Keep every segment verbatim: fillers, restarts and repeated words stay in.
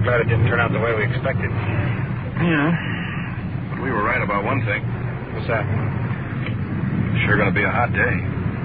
glad it didn't turn out the way we expected. Yeah. But we were right about one thing. What's that? Sure going to be a hot day.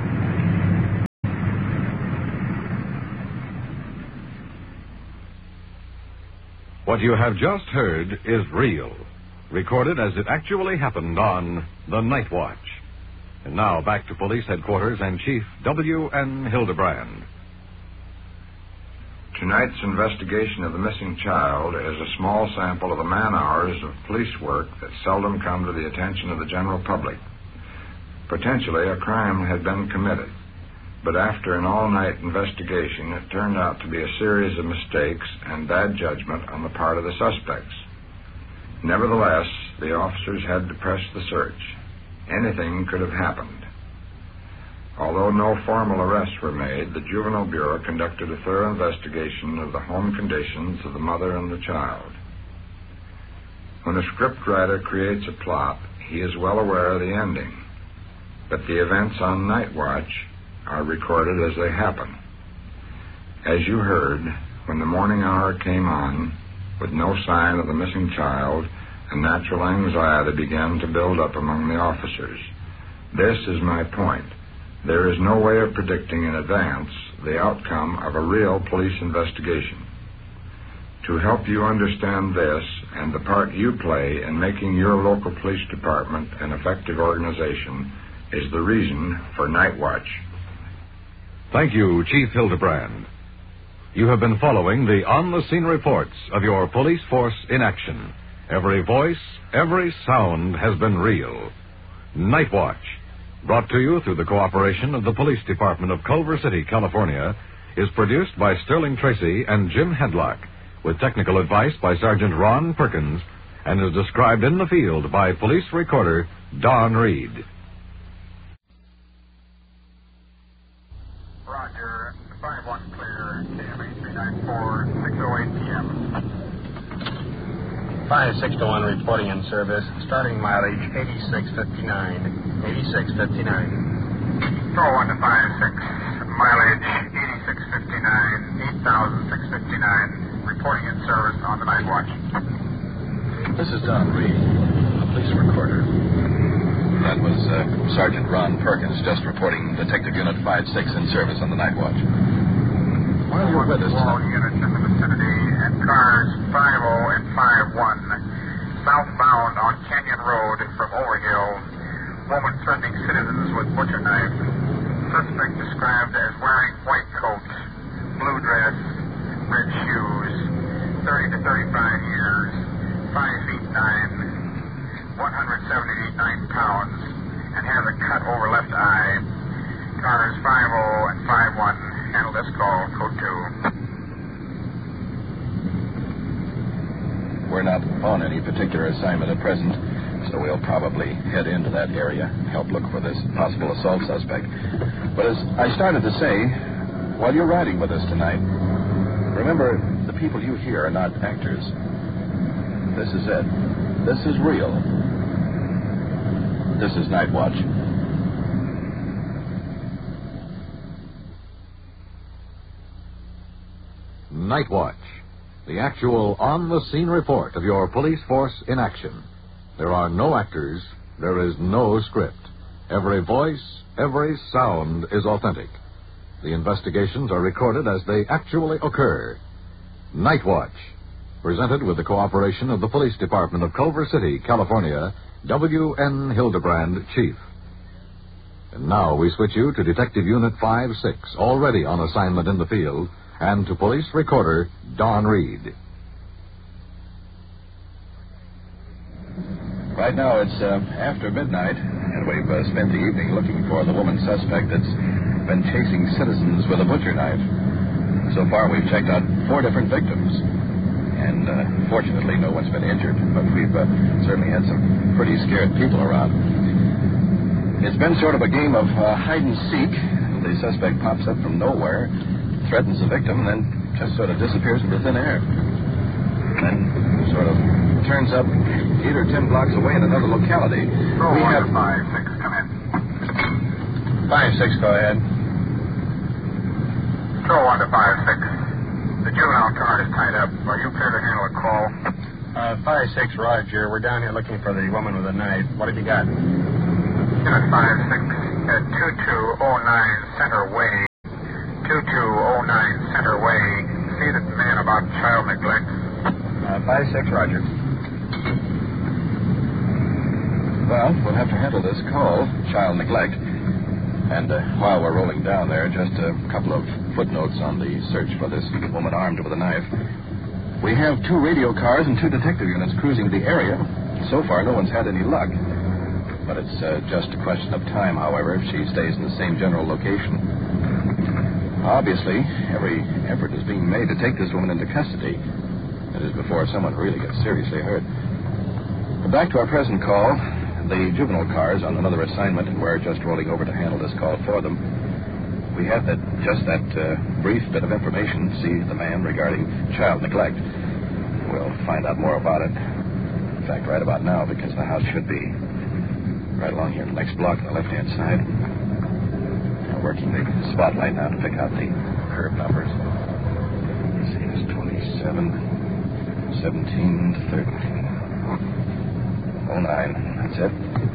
What you have just heard is real, recorded as it actually happened on The Night Watch. And now back to police headquarters and Chief W N Hildebrand. Tonight's investigation of the missing child is a small sample of the man-hours of police work that seldom come to the attention of the general public. Potentially, a crime had been committed, but after an all-night investigation, it turned out to be a series of mistakes and bad judgment on the part of the suspects. Nevertheless, the officers had to press the search. Anything could have happened. Although no formal arrests were made, the Juvenile Bureau conducted a thorough investigation of the home conditions of the mother and the child. When a scriptwriter creates a plot, he is well aware of the ending. But the events on Night Watch are recorded as they happen. As you heard, when the morning hour came on, with no sign of the missing child, a natural anxiety began to build up among the officers. This is my point. There is no way of predicting in advance the outcome of a real police investigation. To help you understand this and the part you play in making your local police department an effective organization is the reason for Night Watch. Thank you, Chief Hildebrand. You have been following the on-the-scene reports of your police force in action. Every voice, every sound has been real. Night Watch, brought to you through the cooperation of the Police Department of Culver City, California, is produced by Sterling Tracy and Jim Hedlock, with technical advice by Sergeant Ron Perkins, and is described in the field by police recorder Don Reed. Roger. five one clear. K M A three nine four, six oh eight p.m. five six oh one reporting in service. Starting mileage eighty-six fifty-nine. eighty-six fifty-nine. Control one to five six. Mileage eighty-six fifty-nine. eight thousand six hundred fifty-nine. Reporting in service on the Night Watch. This is Don Reed, the police recorder. That was uh, Sergeant Ron Perkins, just reporting Detective Unit five six in service on the Night Watch. While you're with us tonight... units in the vicinity, and cars five oh and five one, southbound on Canyon Road from Overhill. Woman threatening citizens with butcher knife. Suspect described as wearing white coat, blue dress, red shoes, thirty to thirty-five years, five feet nine, one hundred seventy-eight point nine pounds, and has a cut over left eye. Cars five oh and five one, handle this call, code two. We're not on any particular assignment at present, so we'll probably head into that area, help look for this possible assault suspect. But as I started to say, while you're riding with us tonight, remember, the people you hear are not actors. This is it. This is real. This is Night Watch. Night Watch, the actual on-the-scene report of your police force in action. There are no actors. There is no script. Every voice, every sound is authentic. The investigations are recorded as they actually occur. Night Watch, presented with the cooperation of the Police Department of Culver City, California, W N Hildebrand, Chief. And now we switch you to Detective Unit five six, already on assignment in the field, and to police recorder Don Reed. Right now it's uh, after midnight, and we've uh, spent the evening looking for the woman suspect that's been chasing citizens with a butcher knife. So far we've checked out four different victims, and uh, fortunately no one's been injured, but we've uh, certainly had some pretty scared people around. It's been sort of a game of uh, hide and seek. The suspect pops up from nowhere, threatens the victim, and then just sort of disappears into thin air. Then sort of turns up eight or ten blocks away in another locality. Roll we one have to five six, come in. five six, go ahead. Control one to five six. The juvenile card is tied up. Are you clear to handle Uh, five six, Roger. We're down here looking for the woman with the knife. What have you got? Unit five six at two two oh nine Center Way. two two oh nine Center Way. See that man about child neglect. Uh, five six, Roger. Well, we'll have to handle this call, child neglect. And uh, while we're rolling down there, just a couple of footnotes on the search for this woman armed with a knife. We have two radio cars and two detective units cruising the area. So far, no one's had any luck. But it's uh, just a question of time, however, if she stays in the same general location. Obviously, every effort is being made to take this woman into custody. That is, before someone really gets seriously hurt. But back to our present call. The juvenile cars on another assignment, and we're just rolling over to handle this call for them. We have that just that uh, brief bit of information, see the man regarding child neglect. We'll find out more about it. In fact, right about now, because the house should be right along here in the next block on the left-hand side. We're working the spotlight now to pick out the curb numbers. Let's see, it's twenty-seven, seventeen, thirteen. oh nine, that's it.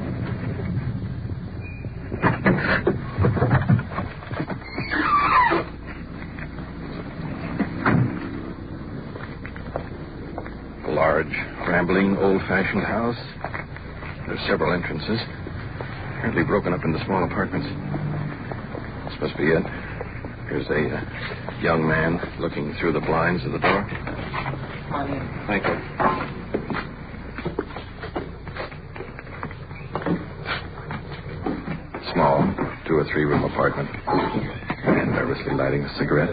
A large, rambling, old-fashioned house. There's several entrances, apparently broken up into small apartments. This must be it. Here's a uh, young man looking through the blinds of the door. Come in. Thank you. Small, two or three room apartment. And nervously lighting a cigarette.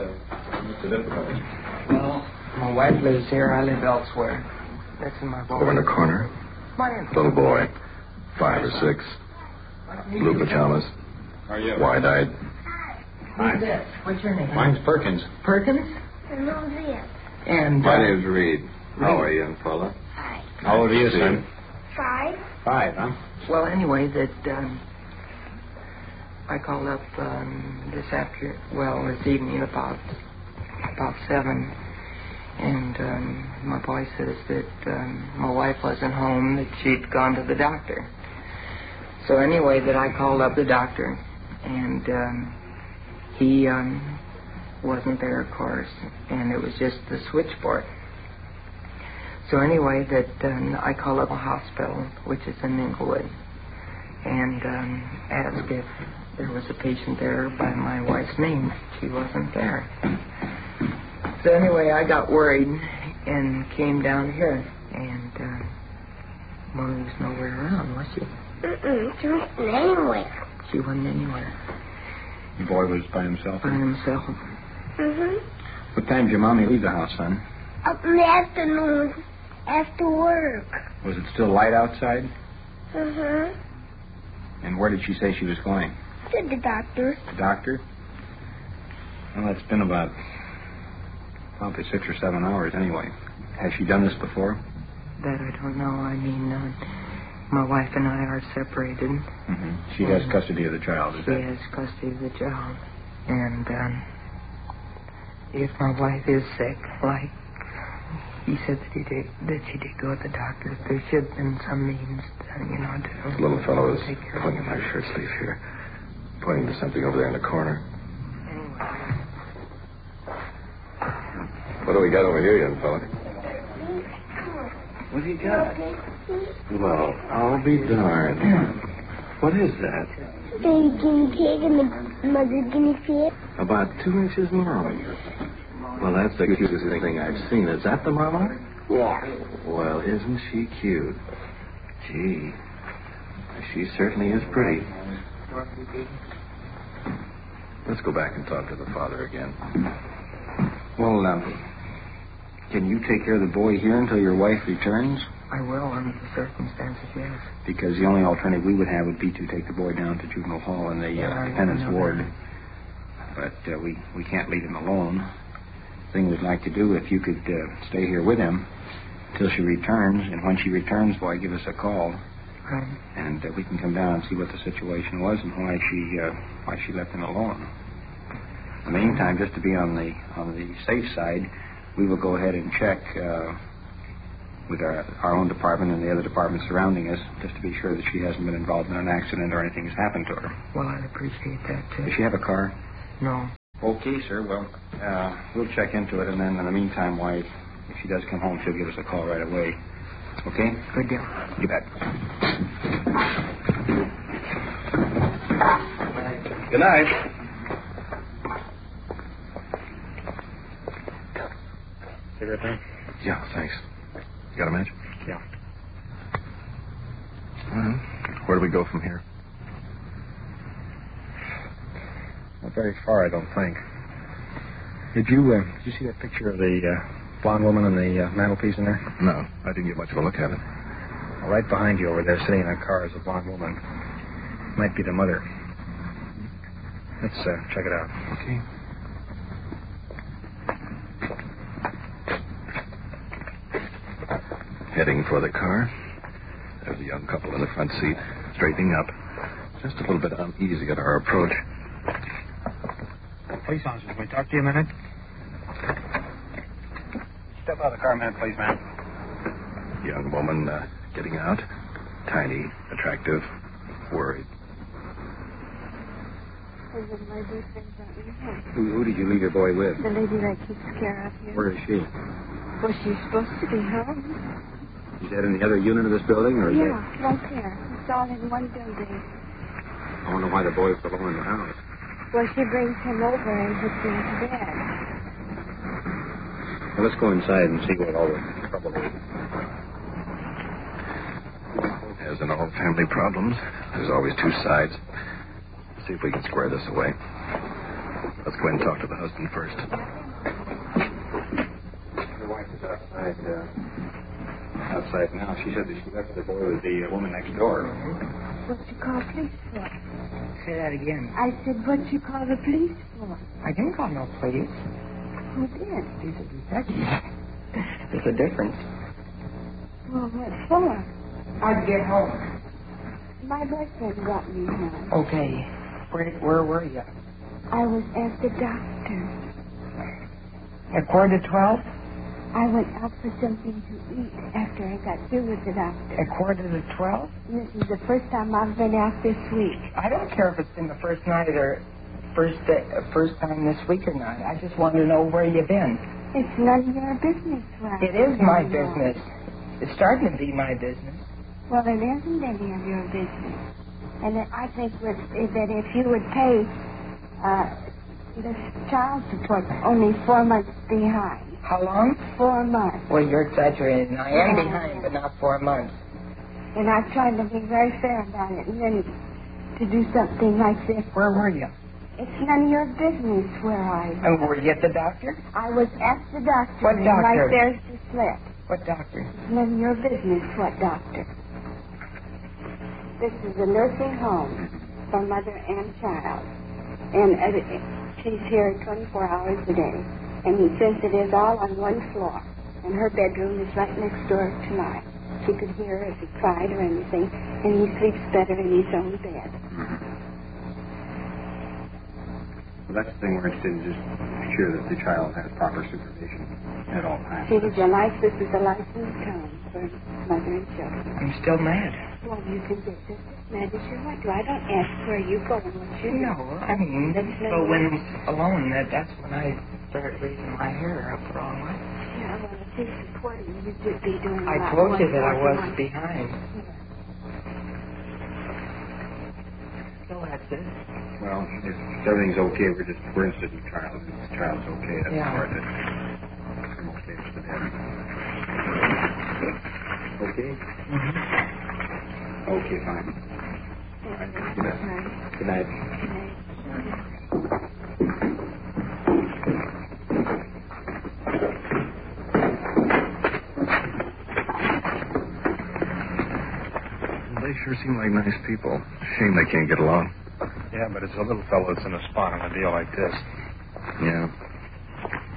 Well, my wife lives here. I live elsewhere. That's in my boy. Over in the corner, My in. little boy, five or six, blue pajamas, How are you? wide-eyed. Who's this? What's your name? Mine's Perkins. Perkins? Hello there. And My uh, name's Reed. How are you, young fella? Hi. How old are you, See son? Five. Five, huh? well, anyway, that um, I called up um, this after, well, this evening about about seven, and um, my boy says that um, my wife wasn't home, that she'd gone to the doctor. So anyway, that I called up the doctor, and um, he um, wasn't there, of course, and it was just the switchboard. So anyway, that um, I called up a hospital, which is in Inglewood, and um, asked if there was a patient there by my wife's name. She wasn't there. So anyway, I got worried and came down here, and uh, Mommy was nowhere around, was she? Mm-mm. She wasn't anywhere. She wasn't anywhere. The boy was by himself. By himself. Mm-hmm. What time did your mommy leave the house, son? Up in the afternoon, after work. Was it still light outside? Mm-hmm. And where did she say she was going? To the doctor. The doctor? Well, it's been about probably six or seven hours anyway. Has she done this before? That I don't know. I mean, uh, my wife and I are separated. Mm-hmm. She has custody of the child, is She that? has custody of the child. And um, if my wife is sick, like he said that he did, that she did go to the doctor, there should have been some means, uh, you know, to The little fellow is take care of pulling at my shirt sleeve here, pointing to something over there in the corner. Anyway. What do we got over here, young fella? What have you got? Well, I'll be darned. What is that? The guinea pig and the mother guinea pig. About two inches long. Well, that's the cutest thing I've seen. Is that the mama? Yeah. Well, isn't she cute? Gee, she certainly is pretty. Let's go back and talk to the father again. Well, um, can you take care of the boy here until your wife returns? I will, under the circumstances, yes. Because the only alternative we would have would be to take the boy down to juvenile hall in the Yeah, uh, I dependence know ward. that. But uh, we, we can't leave him alone. The thing we'd like to do, if you could uh, stay here with him till she returns, and when she returns, boy, give us a call, Right. and uh, we can come down and see what the situation was and why she uh, why she left him alone. In the meantime, just to be on the on the safe side, we will go ahead and check uh, with our, our own department and the other departments surrounding us, just to be sure that she hasn't been involved in an accident or anything has happened to her. Well, I'd appreciate that, too. Does she have a car? No. Okay, sir. Well, uh, we'll check into it, and then in the meantime, why, if she does come home, she'll give us a call right away. Okay? Good deal. You bet. Good night. Cigarette there? Yeah, thanks. You got a match? Yeah. Well, where do we go from here? Not very far, I don't think. Did you, uh, did you see that picture of the uh, blonde woman on the uh, mantelpiece in there? No, I didn't get much of a look at it. Well, right behind you over there, sitting in that car, is a blonde woman. Might be the mother. Let's uh, check it out. Okay. Heading for the car. There's a young couple in the front seat, straightening up. Just a little bit uneasy at our approach. Police officer, can we talk to you a minute? Step out of the car a minute, please, ma'am. Young woman uh, getting out. Tiny, attractive, worried. Is it my boyfriend brought me home? Who, who did you leave your boy with? The lady that keeps care of you. Where is she? Well, she's supposed to be home. Is that in the other unit of this building, or is Yeah, that... right there. It's all in one building. I wonder why the boy's alone in the house. Well, she brings him over and puts him to bed. Well, let's go inside and see what all the trouble is. As in all family problems, there's always two sides. See if we can square this away. Let's go in and talk to the husband first. The wife is outside, uh, outside now. She said that she left the boy with the uh, woman next door. What you call police for? Say that again. I said, what you call the police for? I didn't call no police. Who did? He's a detective. There's a difference. Well, what for? I'd get home. My boyfriend brought me home. Okay. Where, where were you? I was at the doctor. At quarter to twelve? I went out for something to eat after I got through with the doctor. At quarter to twelve? This is the first time I've been out this week. I don't care if it's in the first night or first day, uh, first time this week or not. I just want to know where you've been. It's none of your business, Ralph. It is my business. It's starting to be my business. Well, it isn't any of your business. And I think with, that if you would pay uh, the child support only four months behind. How long? Four months. Well, you're exaggerating. I am Yeah. behind, but not four months. And I tried to be very fair about it. And then to do something like this. Where were you? It's none of your business where I was. And were you at the doctor? I was at the doctor. What and doctor? Right there's the slip. What doctor? It's none of your business what doctor. This is a nursing home for mother and child. And uh, she's here twenty-four hours a day. And since it is all on one floor, and her bedroom is right next door to mine, she could hear if he cried or anything, and he sleeps better in his own bed. Well, that's the thing we're interested in, just make sure that the child has proper supervision at all times. She is a license, this is a licensed home for mother and children. I'm still mad. Well, you can get just as mad as you want to. I don't ask where you go and what you do. No, I mean, but when it's alone, that that's when I start raising my hair up the wrong way. Yeah, well, if he's supporting you, you'd be doing a I lot told more you that I than was one. behind. So that's it. Well, if everything's okay, we're just, we're interested in the child. If the child's okay, that's Yeah. the part that we're most interested in. Okay? Mm-hmm. Okay, fine. All right. Good night. Good night. They sure seem like nice people. Shame they can't get along. Yeah, but it's a little fellow that's in a spot on a deal like this. Yeah.